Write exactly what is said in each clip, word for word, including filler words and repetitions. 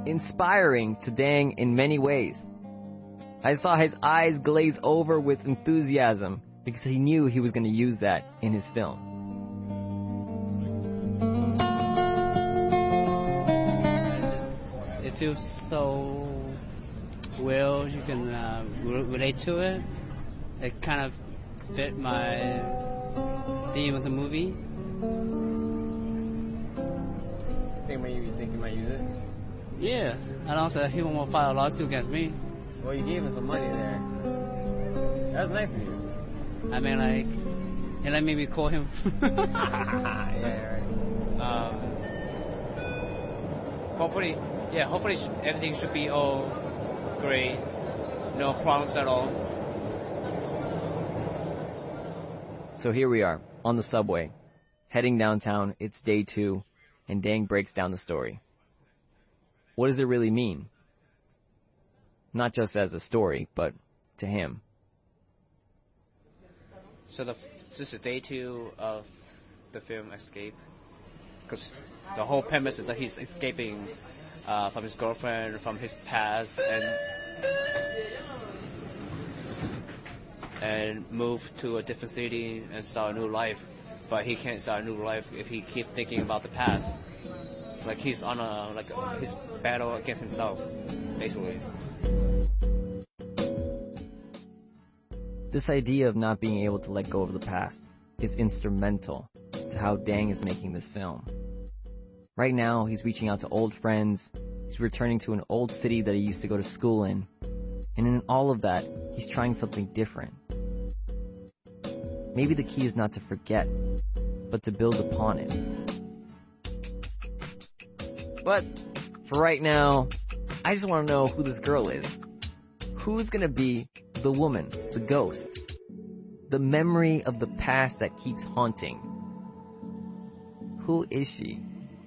inspiring to Dang in many ways. I saw his eyes glaze over with enthusiasm because he knew he was going to use that in his film. It feels so real. You can uh, re- relate to it. It kind of fit my theme of the movie. Think you think you might use it? Yeah, and also he won't file a lawsuit against me. Well, you gave him some money there. That's nice of you. I mean, like, he let me record him. Yeah, right. Um, hopefully, yeah, hopefully sh- everything should be all great, no problems at all. So here we are, on the subway, heading downtown. It's day two, and Dang breaks down the story. What does it really mean? Not just as a story, but to him. So the, this is day two of the film Escape, because the whole premise is that he's escaping uh, from his girlfriend, from his past, and and move to a different city and start a new life. But he can't start a new life if he keeps thinking about the past. Like he's on a like a, his battle against himself, basically. This idea of not being able to let go of the past is instrumental to how Dang is making this film. Right now, he's reaching out to old friends, he's returning to an old city that he used to go to school in, and in all of that, he's trying something different. Maybe the key is not to forget, but to build upon it. But, for right now, I just want to know who this girl is. Who's gonna be the woman, the ghost, the memory of the past that keeps haunting? Who is she?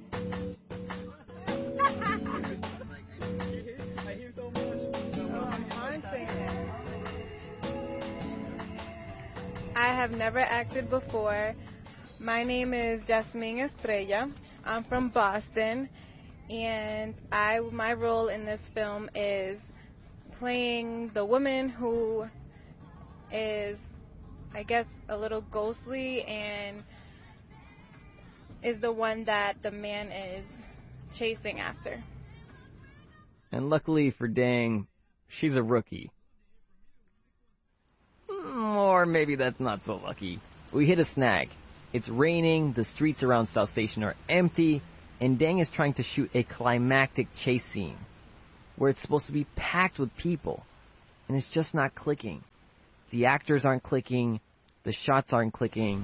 I have never acted before. My name is Jasmine Estrella. I'm from Boston, and I my role in this film is playing the woman who is, I guess, a little ghostly and is the one that the man is chasing after. And luckily for Dang, she's a rookie. Or maybe that's not so lucky. We hit a snag. It's raining, the streets around South Station are empty, and Dang is trying to shoot a climactic chase scene where it's supposed to be packed with people, and it's just not clicking. The actors aren't clicking, the shots aren't clicking.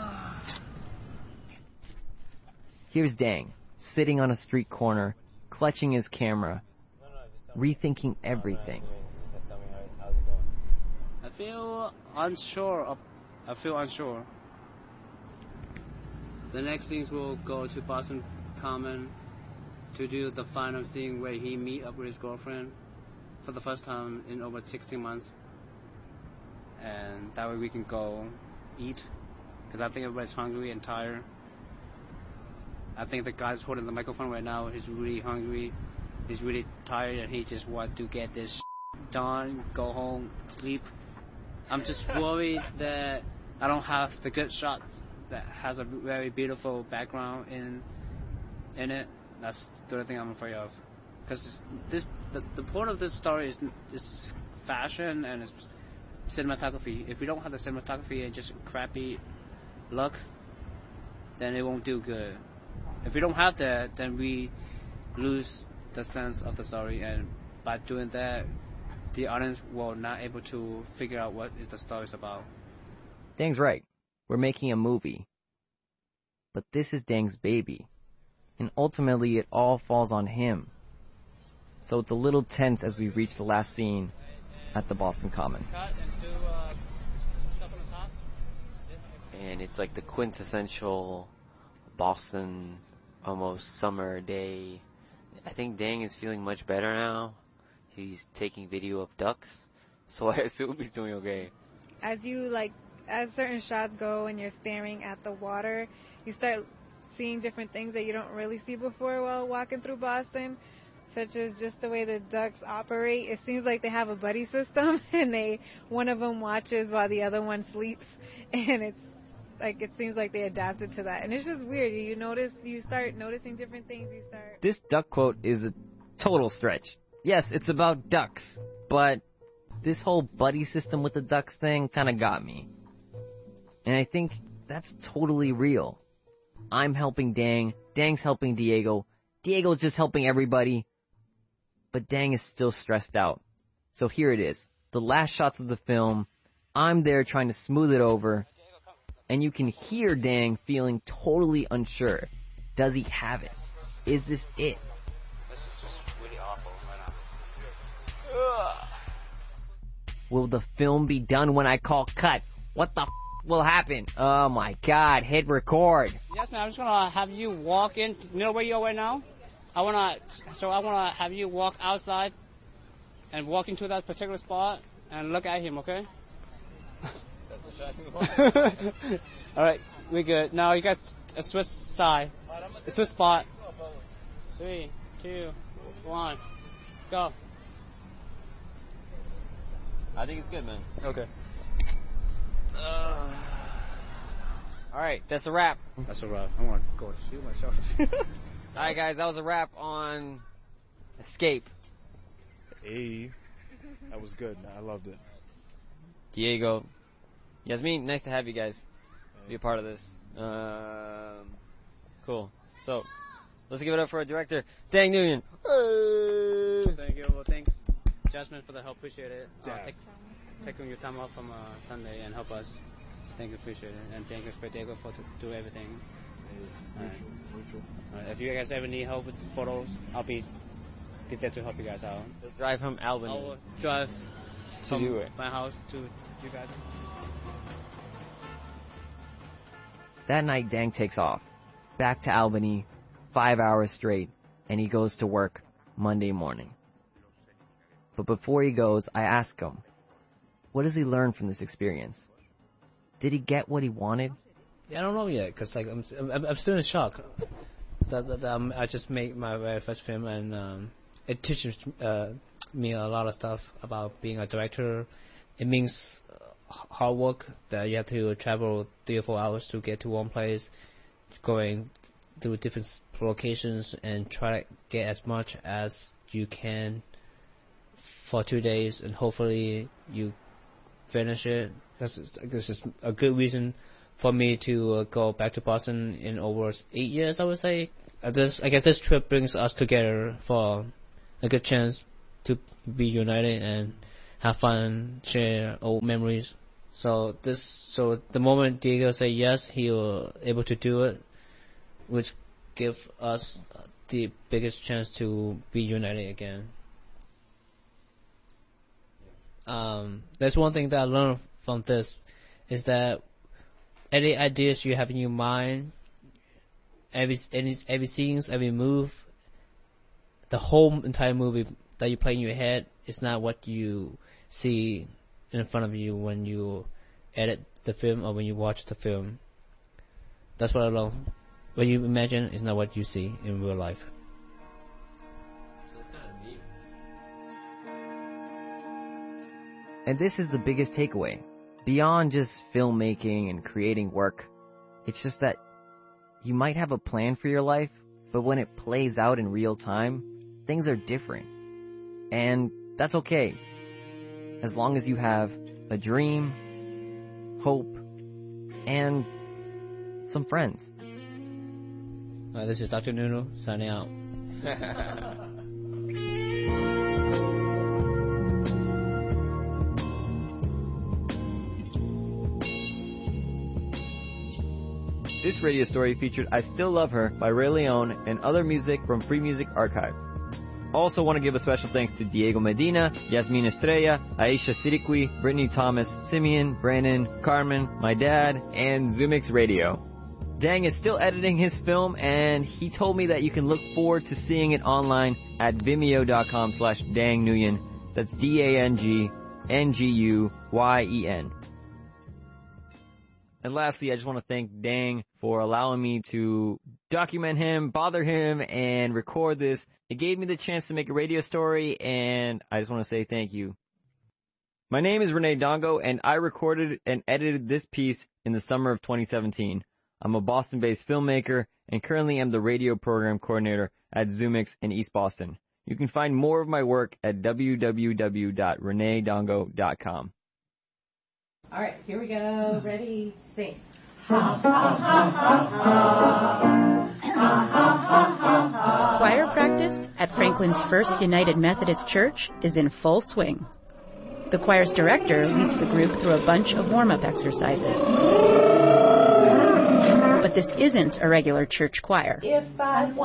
Here's Dang, sitting on a street corner, clutching his camera, rethinking everything. I feel unsure. Of, I feel unsure. The next scenes will go to Boston Common to do the final scene where he meet up with his girlfriend for the first time in over sixteen months, and that way we can go eat, because I think everybody's hungry and tired. I think the guy's holding the microphone right now, he's really hungry, he's really tired, and he just wants to get this done, go home, sleep. I'm just worried that I don't have the good shots that has a very beautiful background in in it. That's the only thing I'm afraid of. Because this, the, the point of this story is, is fashion and it's cinematography. If we don't have the cinematography and just crappy look, then it won't do good. If we don't have that, then we lose the sense of the story, and by doing that, the audience will not able to figure out what is the story is about. Dang's right. We're making a movie. But this is Dang's baby. And ultimately, it all falls on him. So it's a little tense as we reach the last scene at the Boston Common. And it's like the quintessential Boston, almost summer day. I think Dang is feeling much better now. He's taking video of ducks, so I assume he's doing okay. As you like, as certain shots go and you're staring at the water, you start seeing different things that you don't really see before while walking through Boston. such as just the way the ducks operate. It seems like they have a buddy system, and they one of them watches while the other one sleeps, and it's like it seems like they adapted to that. And it's just weird. You notice, you start noticing different things. You start. This duck quote is a total stretch. Yes, it's about ducks, but this whole buddy system with the ducks thing kind of got me. And I think that's totally real. I'm helping Dang, Dang's helping Diego, Diego's just helping everybody, but Dang is still stressed out. So here it is, the last shots of the film. I'm there trying to smooth it over, and you can hear Dang feeling totally unsure. Does he have it? Is this it? This is just really awful right now. Will the film be done when I call cut? What the f*** will happen? Oh my god, hit record. Yes, man, I'm just gonna have you walk in. You know where you are right now? I wanna, so I wanna have you walk outside and walk into that particular spot and look at him, okay? All right, we good. Now you guys uh, switch side, switch spot. Three, two, one, go. I think it's good, man. Okay. Uh, all right, that's a wrap. That's a wrap. I want to go shoot myself. All right, guys, that was a wrap on Escape. Hey, that was good. I loved it. Diego, Yasmin, nice to have you guys be a part of this. Um, cool. So, let's give it up for our director, Dang Nguyen. Thank you. Well, thanks, Jasmine, for the help. Appreciate it. Uh, take, taking your time off from uh, Sunday and help us. Thank you, appreciate it. And thank you for Diego for to do everything. All right. All right. If you guys ever need help with photos, I'll be, be there to help you guys out. Let's drive from Albany. I'll drive to from do it. my house to you guys. That night, Dang takes off. Back to Albany, five hours straight, and he goes to work Monday morning. But before he goes, I ask him, what does he learn from this experience? Did he get what he wanted? Yeah, I don't know yet, because like, I'm, I'm, I'm still in shock. That, that, um, I just made my very first film, and um, it teaches uh, me a lot of stuff about being a director. It means hard work, that you have to travel three or four hours to get to one place, going through different locations and try to get as much as you can for two days, and hopefully you finish it. This is, this is a good reason for me to uh, go back to Boston in over eight years, I would say. Uh, this, I guess this trip brings us together for a good chance to be united and have fun, share old memories. So this, so the moment Diego said yes, he was able to do it, which give us the biggest chance to be united again. Um, there's one thing that I learned from this, is that any ideas you have in your mind, every any every scenes, every move, the whole entire movie that you play in your head is not what you see in front of you when you edit the film or when you watch the film. That's what I love. What you imagine is not what you see in real life. And this is the biggest takeaway. Beyond just filmmaking and creating work, it's just that you might have a plan for your life, but when it plays out in real time, things are different. And that's okay, as long as you have a dream, hope, and some friends. Uh, this is Doctor Nuno signing out. This radio story featured I Still Love Her by Ray Leon and other music from Free Music Archive. Also want to give a special thanks to Diego Medina, Yasmin Estrella, Aisha Siriqui, Brittany Thomas, Simeon, Brandon, Carmen, my dad, and Zoomix Radio. Dang is still editing his film, and he told me that you can look forward to seeing it online at vimeo.com slash Dang Nguyen. That's D A N G N G U Y E N. And lastly, I just want to thank Dang for allowing me to document him, bother him, and record this. It gave me the chance to make a radio story, and I just want to say thank you. My name is Renee Dongo, and I recorded and edited this piece in the summer of twenty seventeen. I'm a Boston-based filmmaker and currently am the radio program coordinator at Zoomix in East Boston. You can find more of my work at w w w dot renee dongo dot com. All right, here we go. Ready, sing. Choir practice at Franklin's First United Methodist Church is in full swing. The choir's director leads the group through a bunch of warm-up exercises. But this isn't a regular church choir. If I